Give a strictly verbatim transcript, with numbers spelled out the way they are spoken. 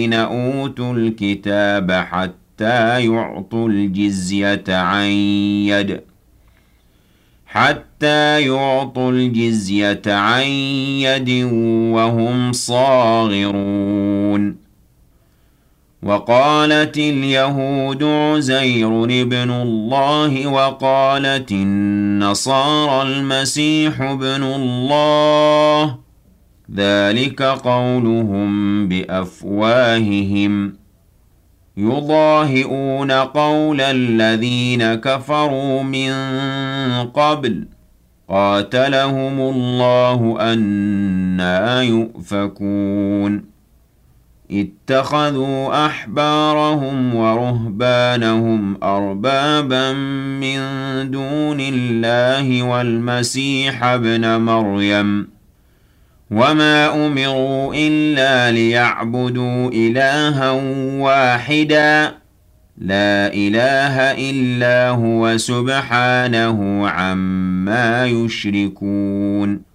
أوتوا الكتاب حتى يعطوا الجزية عن يد حتى يعطوا الجزية عن يد وهم صاغرون وقالت اليهود عزير ابن الله وقالت النصارى المسيح ابن الله ذلك قولهم بأفواههم يضاهئون قول الذين كفروا من قبل قاتلهم الله أنى يؤفكون اتخذوا أحبارهم ورهبانهم أربابا من دون الله والمسيح ابن مريم وما أمروا إلا ليعبدوا إلها واحدا لا إله إلا هو سبحانه عما يشركون